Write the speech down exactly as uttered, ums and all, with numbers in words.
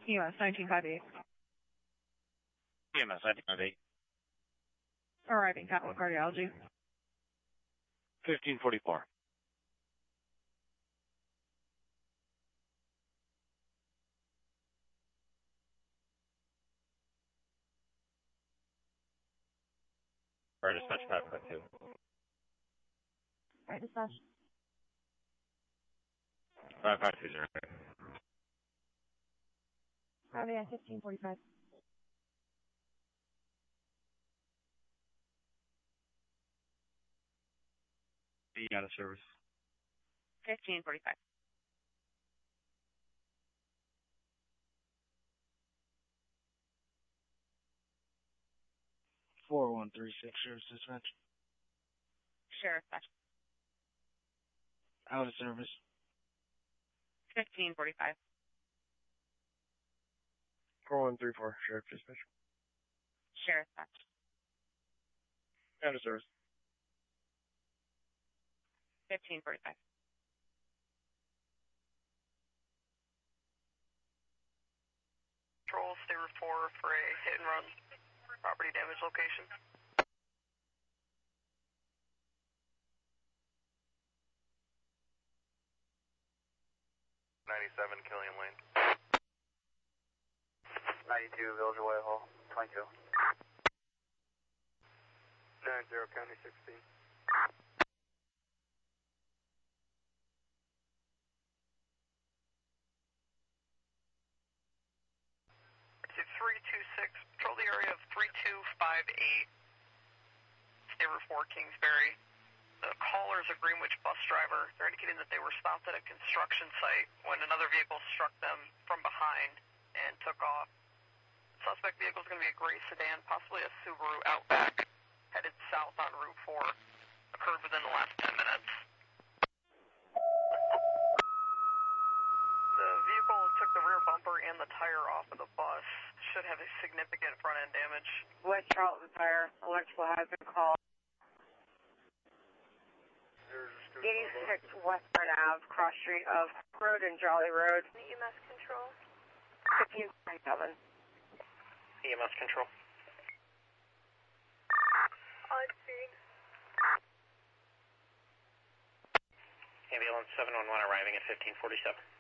E M S nineteen fifty-eight. E M S nineteen fifty-eight. Arriving Capital Cardiology. fifteen forty-four. Or dispatch five five two. Right, dispatch. five five two zero. Arriving at fifteen forty-five. Be out of service. fifteen forty-five. four one three six, Sheriff's Dispatch. Sheriff dispatch. Out of service. fifteen forty-five. four one three four, Sheriff's Dispatch. Sheriff dispatch. Out of service. fifteen forty-five. Control, stay four for a hit and run. Property damage location. ninety-seven, Killian Lane. ninety-two, Village of Whitehall, twenty-two. nine zero, County sixteen. three two six, patrol the area of three two five eight, stay four, Kingsbury. The caller is a Greenwich bus driver. They're indicating that they were stopped at a construction site when another vehicle struck them from behind and took off. Suspect vehicle is going to be a gray sedan, possibly a Subaru Outback, headed south on Route four. Occurred within the last ten minutes. The vehicle took the rear bumper and the tire off of the bus. Should have a significant front end damage. West Charlton Fire, electrical has been called. eighty-six Western Avenue, cross street of Road and Jolly Road. E M S control. fifteen forty-seven. E M S control. On scene. Ambulance seven one one arriving at fifteen forty-seven.